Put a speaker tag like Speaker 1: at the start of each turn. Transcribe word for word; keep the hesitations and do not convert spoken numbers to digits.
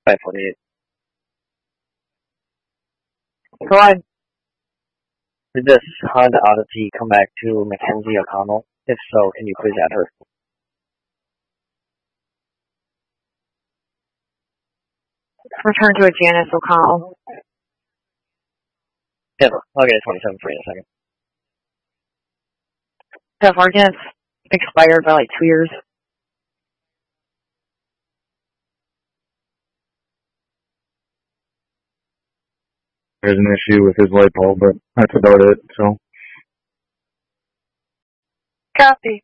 Speaker 1: five forty-eight.
Speaker 2: Go ahead.
Speaker 1: Did this Honda Odyssey come back to Mackenzie O'Connell? If so, can you please add her?
Speaker 2: Return to a Janice O'Connell.
Speaker 1: Yeah, I'll get a twenty-seven for you in a second.
Speaker 2: That Argent's expired by like two years.
Speaker 3: There's an issue with his light bulb, but that's about it, so.
Speaker 2: Copy.